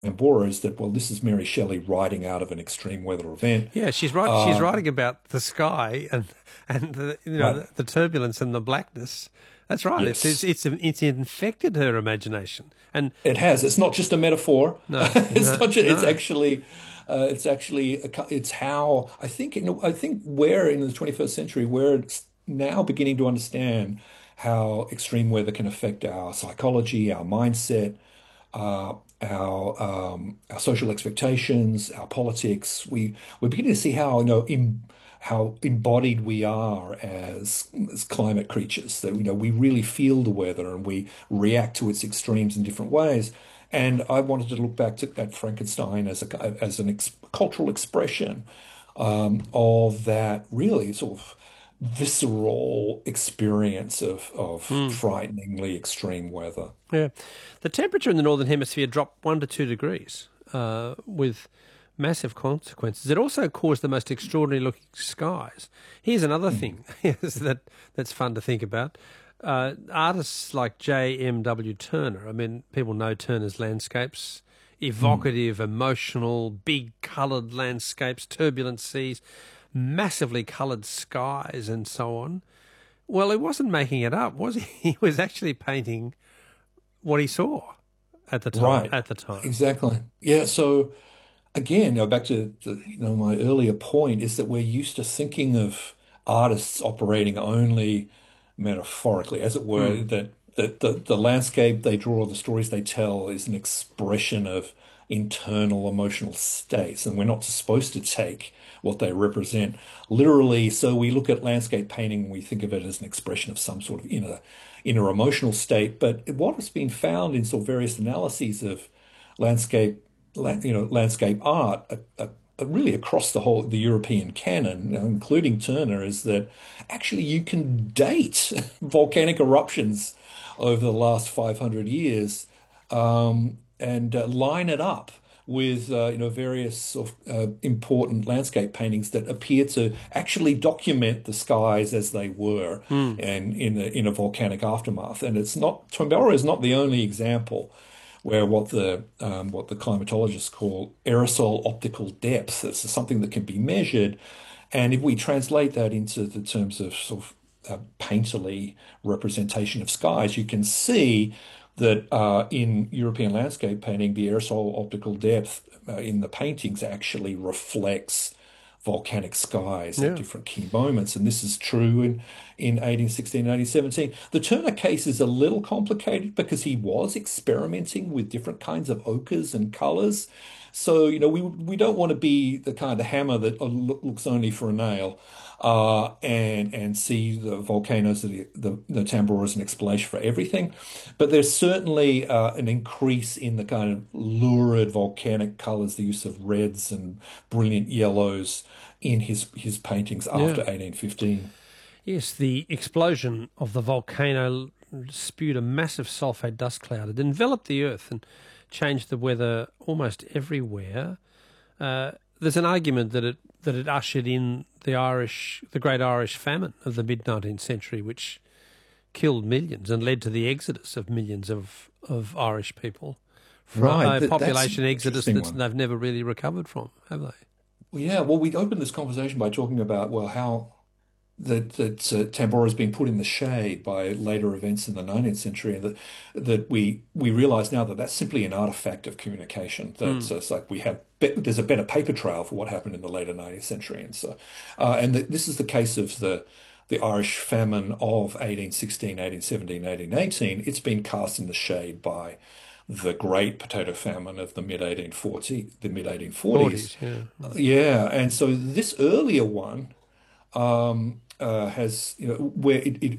Tambora is that, well, this is Mary Shelley writing out of an extreme weather event. Yeah, she's right. She's Uh, writing about the sky and right. the turbulence and the blackness. That's right. Yes, It's infected her imagination. And it has. It's not just a metaphor. no, It's no, not just, no. it's actually, it's how I think we're in the 21st century, we're now beginning to understand how extreme weather can affect our psychology, our mindset, uh, our social expectations, our politics. We're beginning to see how how embodied we are as climate creatures. That we really feel the weather and we react to its extremes in different ways. And I wanted to look back to at Frankenstein as an ex cultural expression of that really sort of visceral experience of Mm, frighteningly extreme weather. yeah, the temperature in the northern hemisphere dropped 1 to 2 degrees, with massive consequences. It also caused the most extraordinary looking skies. Here's another Mm. thing that's fun to think about. Artists like J.M.W. Turner, I mean, people know Turner's landscapes, Mm. evocative, emotional, big coloured landscapes, turbulent seas, massively coloured skies, and so on. Well, he wasn't making it up, was he? He was actually painting what he saw at the time. Right. At the time. Exactly. Yeah. So again, back to my earlier point is that we're used to thinking of artists operating only metaphorically, as it were, Mm. that the landscape they draw, the stories they tell is an expression of internal emotional states, and we're not supposed to take what they represent literally. So we look at landscape painting, we think of it as an expression of some sort of inner emotional state. But what has been found in sort of various analyses of landscape landscape art, really across the European canon, including Turner, is that actually you can date volcanic eruptions over the last 500 years and line it up with various sort of important landscape paintings that appear to actually document the skies as they were Mm. and in a volcanic aftermath. And it's not Tombera is not the only example where what the climatologists call aerosol optical depth. It's something that can be measured, and if we translate that into the terms of sort of painterly representation of skies, you can see that in European landscape painting, the aerosol optical depth in the paintings actually reflects volcanic skies at Yeah. different key moments. And this is true in 1816 and 1817. The Turner case is a little complicated because he was experimenting with different kinds of ochres and colors. So, we don't want to be the kind of hammer that looks only for a nail and see the volcanoes, the Tambora as an explanation for everything. But there's certainly an increase in the kind of lurid volcanic colors, the use of reds and brilliant yellows in his paintings Yeah. after 1815. Yes, the explosion of the volcano spewed a massive sulfate dust cloud. It enveloped the earth and changed the weather almost everywhere. There's an argument that it ushered in the Great Irish Famine of the mid 19th century, which killed millions and led to the exodus of millions of Irish people from Right, a that's population an exodus interesting that one. they've never really recovered from, have they? Well, yeah, well, we opened this conversation by talking about, well, how that Tambora has been put in the shade by later events in the 19th century, and that we realize now that that's simply an artifact of communication. That Mm. it's like there's a better paper trail for what happened in the later 19th century, and so this is the case of the Irish famine of 1816, 1817, 1818. It's been cast in the shade by the Great Potato Famine of the mid 1840s. 40s, yeah. Mm. Yeah, and so this earlier one has where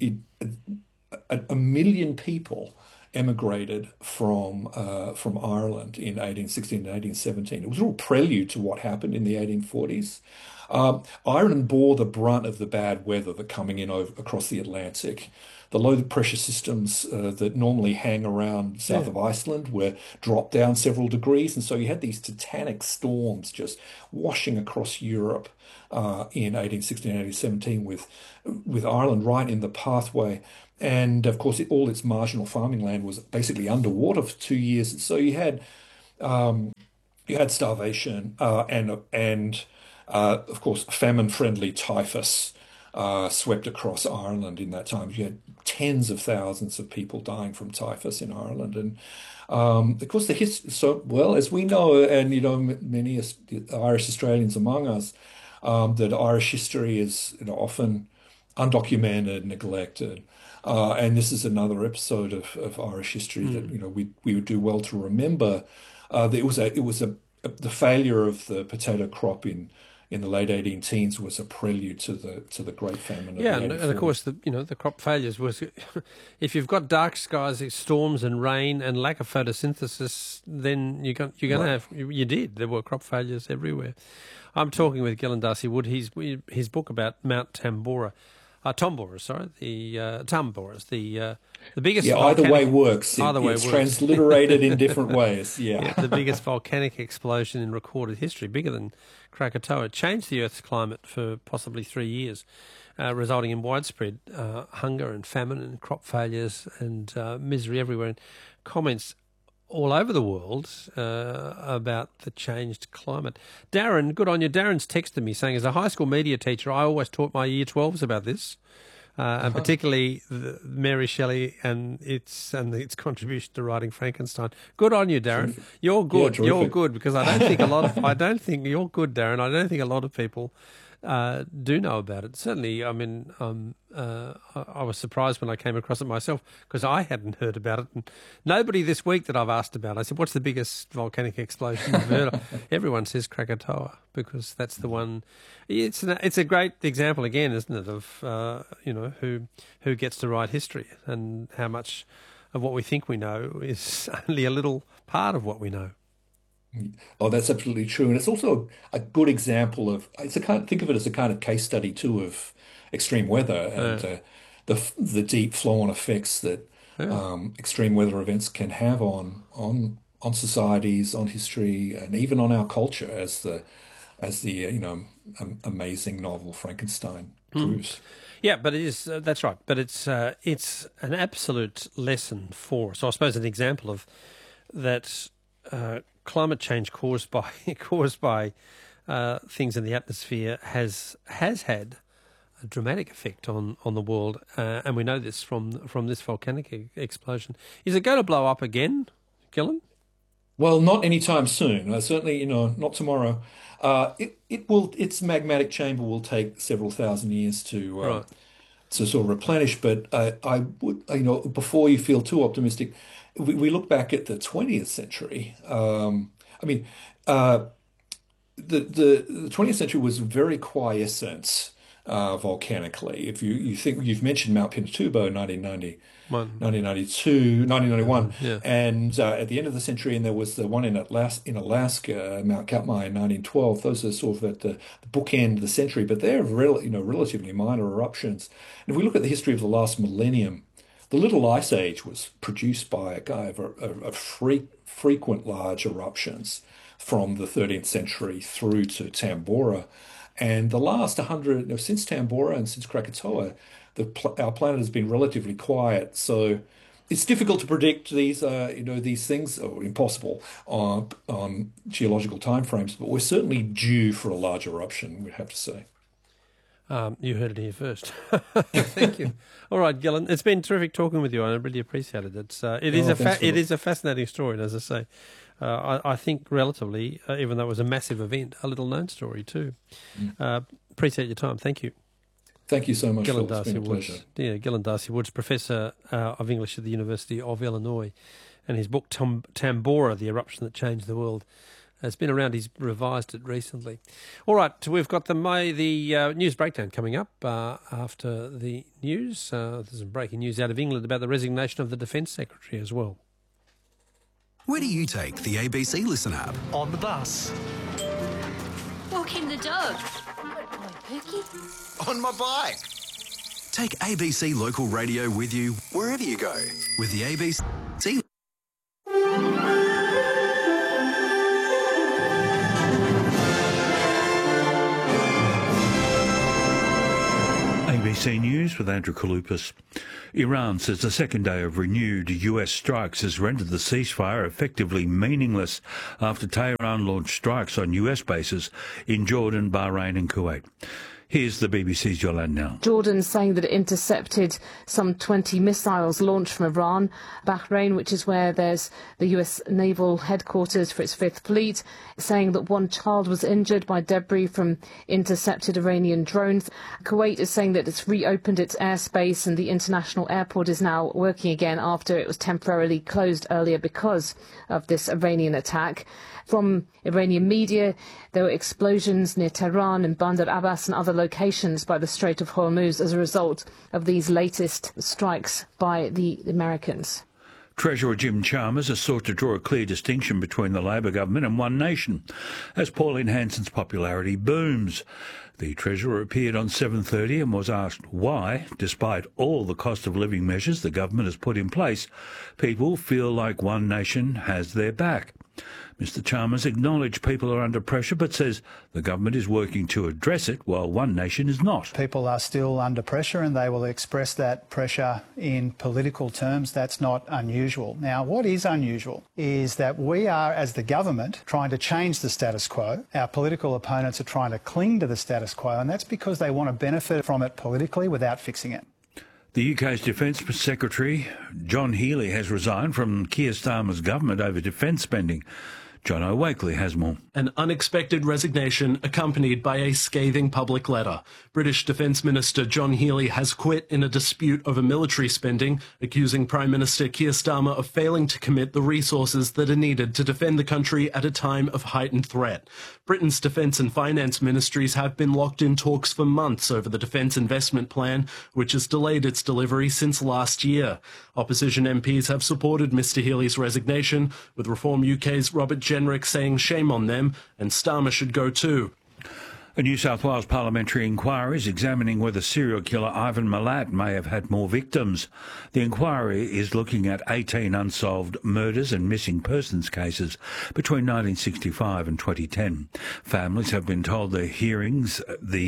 a million people emigrated from Ireland in 1816 and 1817. It was a real prelude to what happened in the 1840s. Ireland bore the brunt of the bad weather that coming in across the Atlantic. The low pressure systems that normally hang around south Yeah. of Iceland were dropped down several degrees, and so you had these titanic storms just washing across Europe in 1816, 1817 with Ireland right in the pathway. And of course, all its marginal farming land was basically underwater for 2 years. So you had You had starvation and of course famine-friendly typhus swept across Ireland in that time. You had tens of thousands of people dying from typhus in Ireland, and of course the history. So well as we know, and many Irish Australians among us, that Irish history is often undocumented, neglected. And this is another episode of Irish history that we would do well to remember. That it was the failure of the potato crop in the late 18 teens was a prelude to the Great Famine of Yeah, the and of 80s. course the crop failures was if you've got dark skies, storms and rain and lack of photosynthesis, then you're going to Right. have there were crop failures everywhere. I'm talking with Gillen Darcy Wood. His book about Mount Tambora. Tambora, sorry, Tambora's the biggest Yeah, either way volcanic. works. Either way It's works. transliterated in different ways. Yeah, Yeah. the biggest volcanic explosion in recorded history, bigger than Krakatoa. It changed the Earth's climate for possibly 3 years, resulting in widespread hunger and famine and crop failures and misery everywhere. And comments all over the world about the changed climate. Darren, good on you. Darren's texted me saying, as a high school media teacher, I always taught my year 12s about this. And particularly Mary Shelley and its contribution to writing Frankenstein. Good on you, Darren. Terrific. You're good. Yeah, You're terrific. good because I don't think you're good, Darren. I don't think a lot of people do know about it. Certainly, I mean, I was surprised when I came across it myself because I hadn't heard about it. And nobody this week that I've asked about, I said, what's the biggest volcanic explosion you've heard of? Everyone says Krakatoa because that's the one. It's a great example again, isn't it, of who gets to write history and how much of what we think we know is only a little part of what we know. Oh, that's absolutely true. And it's also a good example of, think of it as a kind of case study too of extreme weather Uh, and the deep flow-on effects that yeah. extreme weather events can have on societies, on history, and even on our culture, as the amazing novel Frankenstein proves. Yeah, but it is that's right. But it's an absolute lesson for us. So I suppose an example of that climate change caused by things in the atmosphere has had a dramatic effect on the world, and we know this from this volcanic explosion. Is it going to blow up again, Gillen? Well, not anytime soon. Certainly, not tomorrow. It will. Its magmatic chamber will take several thousand years Right. to sort of replenish. But I would, before you feel too optimistic, we look back at the 20th century. I mean, uh, the 20th century was very quiescent volcanically. If you think you've mentioned Mount Pinatubo, 1990. One. 1992, 1991, Yeah. and at the end of the century, and there was the one in Alaska, Mount Katmai in 1912. Those are sort of at the bookend of the century, but they're relatively minor eruptions. And if we look at the history of the last millennium, the Little Ice Age was produced by a guy of frequent large eruptions from the 13th century through to Tambora. And the last 100, since Tambora and since Krakatoa, our planet has been relatively quiet. So it's difficult to predict these things, or impossible on geological timeframes. But we're certainly due for a large eruption, we'd have to say. You heard it here first. Thank you. All right, Gillen, it's been terrific talking with you. I really appreciate it. Thanks It is a fascinating story, and as I say, I think relatively, even though it was a massive event, a little known story too. Appreciate your time. Thank you. Thank you so much, Gillen Phil. It's Darcy been a Woods. pleasure. Yeah, Gillen Darcy Woods, Professor of English at the University of Illinois, and his book Tambora, The Eruption That Changed the World, has been around. He's revised it recently. All right, we've got the news breakdown coming up after the news. There's some breaking news out of England about the resignation of the Defence Secretary as well. Where do you take the ABC Listen app? On the bus. Walking the dog. Oh, Pookie. On my bike. Take ABC Local Radio with you wherever you go with the ABC. ABC News with Andrew Kalupas. Iran says the second day of renewed US strikes has rendered the ceasefire effectively meaningless after Tehran launched strikes on US bases in Jordan, Bahrain and Kuwait. Here's the BBC's Yolande Knell. Jordan saying that it intercepted some 20 missiles launched from Iran. Bahrain, which is where there's the US naval headquarters for its Fifth Fleet, saying that one child was injured by debris from intercepted Iranian drones. Kuwait is saying that it's reopened its airspace and the international airport is now working again after it was temporarily closed earlier because of this Iranian attack. From Iranian media, there were explosions near Tehran and Bandar Abbas and other locations by the Strait of Hormuz as a result of these latest strikes by the Americans. Treasurer Jim Chalmers has sought to draw a clear distinction between the Labor government and One Nation as Pauline Hanson's popularity booms. The Treasurer appeared on 7:30 and was asked why, despite all the cost of living measures the government has put in place, people feel like One Nation has their back. Mr Chalmers acknowledged people are under pressure but says the government is working to address it while One Nation is not. People are still under pressure and they will express that pressure in political terms. That's not unusual. Now, what is unusual is that we are, as the government, trying to change the status quo. Our political opponents are trying to cling to the status quo, and that's because they want to benefit from it politically without fixing it. The UK's Defence Secretary, John Healey, has resigned from Keir Starmer's government over defence spending. John O'Wakely has more. An unexpected resignation accompanied by a scathing public letter. British Defence Minister John Healey has quit in a dispute over military spending, accusing Prime Minister Keir Starmer of failing to commit the resources that are needed to defend the country at a time of heightened threat. Britain's Defence and Finance ministries have been locked in talks for months over the Defence Investment Plan, which has delayed its delivery since last year. Opposition MPs have supported Mr Healey's resignation, with Reform UK's Robert Jenrick saying shame on them, and Starmer should go too. A New South Wales parliamentary inquiry is examining whether serial killer Ivan Milat may have had more victims. The inquiry is looking at 18 unsolved murders and missing persons cases between 1965 and 2010. Families have been told the hearings,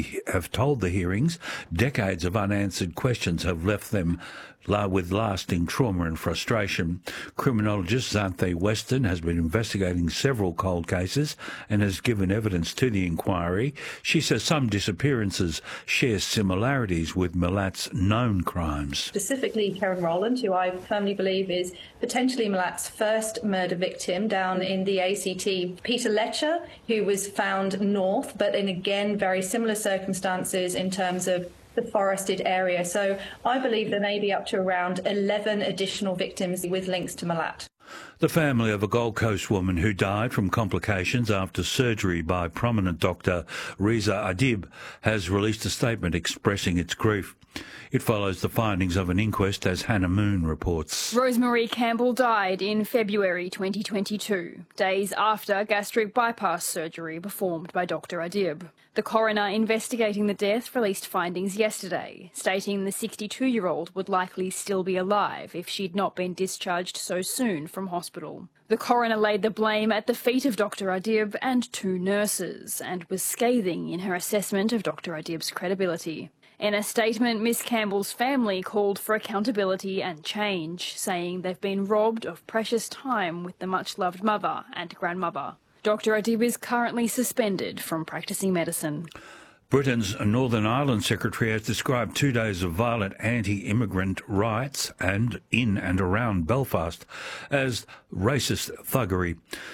decades of unanswered questions have left them with lasting trauma and frustration. Criminologist Xanthe Weston has been investigating several cold cases and has given evidence to the inquiry. She says some disappearances share similarities with Milat's known crimes. Specifically, Karen Rowland, who I firmly believe is potentially Milat's first murder victim down in the ACT. Peter Letcher, who was found north, but in again very similar circumstances in terms of the forested area. So I believe there may be up to around 11 additional victims with links to Milat. The family of a Gold Coast woman who died from complications after surgery by prominent doctor Riza Adib has released a statement expressing its grief. It follows the findings of an inquest, as Hannah Moon reports. Rosemary Campbell died in February 2022, days after gastric bypass surgery performed by Dr Adib. The coroner investigating the death released findings yesterday, stating the 62-year-old would likely still be alive if she'd not been discharged so soon from hospital. The coroner laid the blame at the feet of Dr Adib and two nurses, and was scathing in her assessment of Dr Adib's credibility. In a statement, Miss Campbell's family called for accountability and change, saying they've been robbed of precious time with the much-loved mother and grandmother. Dr Adib is currently suspended from practising medicine. Britain's Northern Ireland Secretary has described 2 days of violent anti-immigrant riots in and around Belfast as racist thuggery.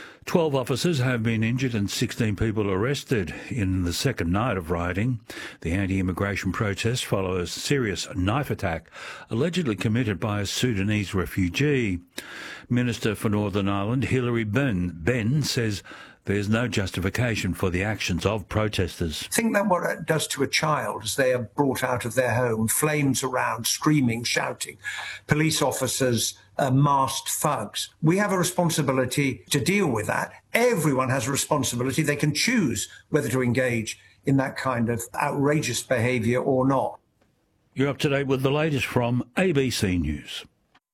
12 officers have been injured and 16 people arrested in the second night of rioting. The anti-immigration protest follows a serious knife attack allegedly committed by a Sudanese refugee. Minister for Northern Ireland Hilary Benn says there's no justification for the actions of protesters. Think that what it does to a child as they are brought out of their home, flames around, screaming, shouting, police officers, masked thugs. We have a responsibility to deal with that. Everyone has a responsibility. They can choose whether to engage in that kind of outrageous behaviour or not. You're up to date with the latest from ABC News.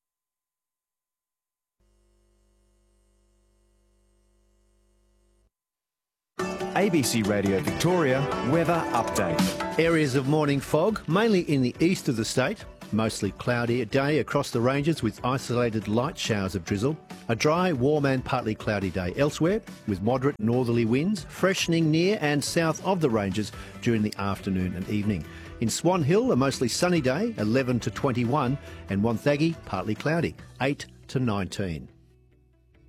ABC Radio Victoria weather update. Areas of morning fog, mainly in the east of the state. Mostly cloudy day across the ranges with isolated light showers of drizzle. A dry, warm and partly cloudy day elsewhere with moderate northerly winds freshening near and south of the ranges during the afternoon and evening. In Swan Hill, a mostly sunny day, 11 to 21, and Wonthaggi, partly cloudy, 8 to 19.